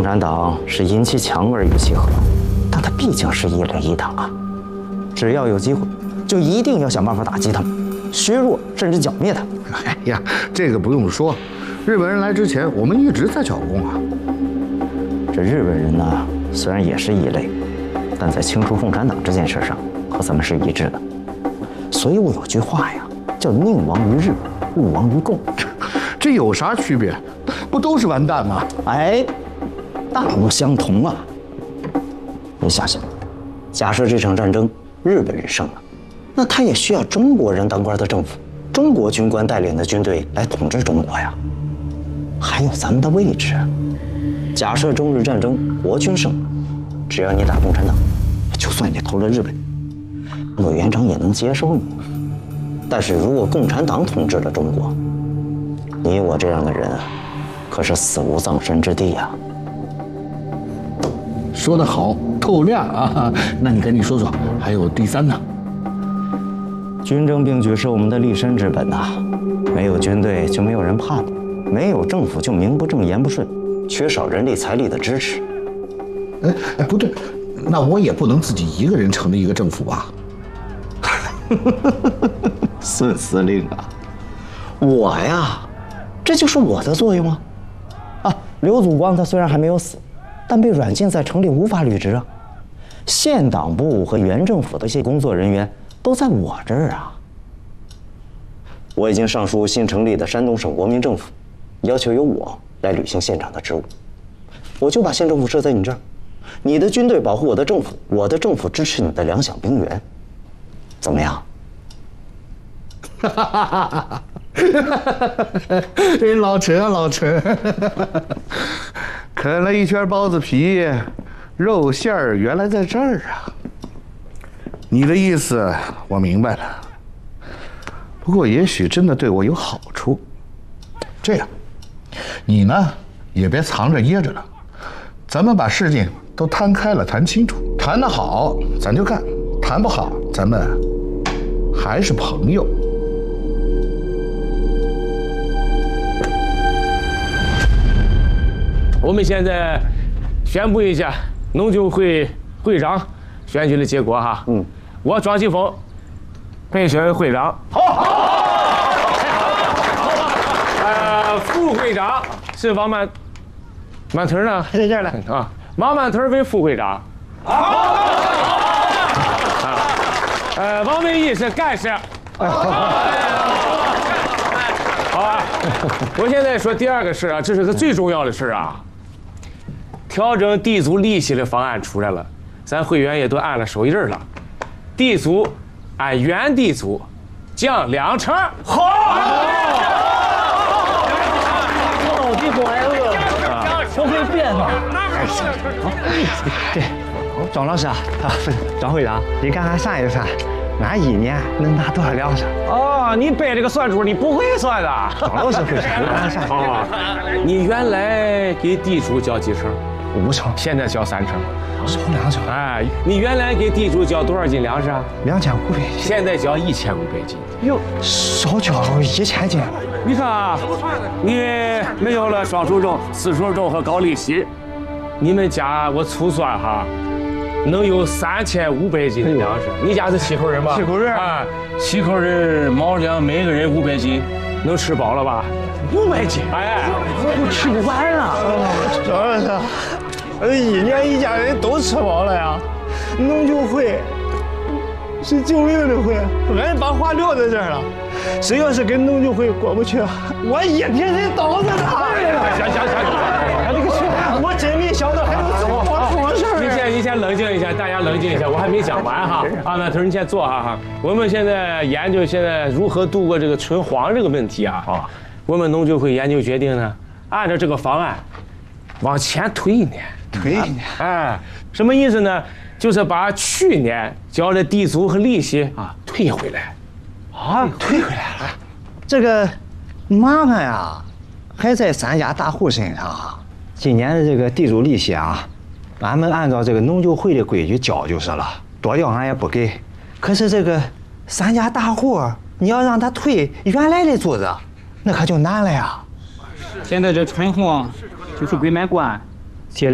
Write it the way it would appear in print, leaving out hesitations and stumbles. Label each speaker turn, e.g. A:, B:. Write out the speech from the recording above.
A: 产党是因其强而与其和，但他毕竟是一类一党啊。只要有机会，就一定要想办法打击他们，削弱甚至剿灭他们。
B: 哎呀，这个不用说，日本人来之前，我们一直在剿共啊。
A: 这日本人呢，虽然也是异类，但在清除共产党这件事上和咱们是一致的。所以我有句话呀，叫宁亡于日，勿亡于共。
B: 这有啥区别？不都是完蛋吗？
A: 哎，大不相同啊！你想想，假设这场战争日本人胜了，那他也需要中国人当官的政府，中国军官带领的军队来统治中国呀。还有咱们的位置。假设中日战争国军胜了，只要你打共产党，就算你投了日本，委员长也能接受你。但是如果共产党统治了中国，你我这样的人，可是死无葬身之地呀。
B: 说得好，透亮啊！那你赶紧说说，还有第三呢？
A: 军政并举是我们的立身之本呐，没有军队就没有人怕你，没有政府就名不正言不顺，缺少人力财力的支持。
B: 哎，不对，那我也不能自己一个人成立一个政府吧？
A: 孙司令啊，我呀，这就是我的作用啊！刘祖光他虽然还没有死，但被软禁在城里无法履职啊。县党部和原政府的一些工作人员都在我这儿啊。我已经上书新成立的山东省国民政府，要求由我来履行县长的职务。我就把县政府设在你这儿，你的军队保护我的政府，我的政府支持你的粮饷兵员，怎么样？
B: 人老陈啊，老陈，啃了一圈包子皮，肉馅儿原来在这儿啊！你的意思我明白了，不过也许真的对我有好处。这样，你呢也别藏着掖着了，咱们把事情都摊开了谈清楚，谈得好咱就干，谈不好咱们还是朋友。
C: 我们现在宣布一下农救会会长选举的结果哈。我庄奇峰被选为会长。好。副会长是王满屯呢？
D: 在这儿呢
C: 啊，王满屯为副会长。好。王文义是干事。好啊，我现在说第二个事啊，这是个最重要的事啊。调整地租利息的方案出来了，咱会员也都按了手印了。地租按原地租降2成。好。
D: 老弟乖了，我会变吗？对，庄老师啊，张会长，你看看算一算，俺1年能拿多少粮食？
C: 哦，你背这个算珠，你不会算的。
D: 庄老师会算，我看算。
C: 哦，你原来给地主交几成
D: ？5成，
C: 现在交3成，
D: 少2成。
C: 哎，你原来给地主交多少斤粮食啊
D: ？2500斤，
C: 现在交1500斤。
D: 哟，少交1000斤。
C: 你看啊，你没有了双数种、4数种和高利息，你们家我粗算哈，能有3500斤的粮食。你家是7口人吧？7口人啊，7口人毛粮每个人500斤，能吃饱了吧？500斤，哎，
D: 我吃不完了。庄老师，1年一家人都吃饱了呀。农救会是救命的会，俺把话撂在这儿了。谁要是跟农救会过不去，我一批人倒在那。
C: 行，
D: 我真没想到还有这么好事儿。
C: 你先冷静一下，大家冷静一下，我还没讲完哈。满屯，你先坐哈。我们现在研究现在如何度过这个存荒这个问题啊。我们农救会研究决定呢，按照这个方案往前推1年。
D: 推1年？
C: 哎，什么意思呢？就是把去年交的地租和利息退回来。
D: 退回来了。这个麻烦呀，还在3家大户身上啊。今年的这个地租利息啊，俺们按照这个农救会的规矩交就是了，多交俺也不给。可是这个3家大户，你要让他退原来的租子，那可就难了呀。
E: 现在这存荒就是鬼门关，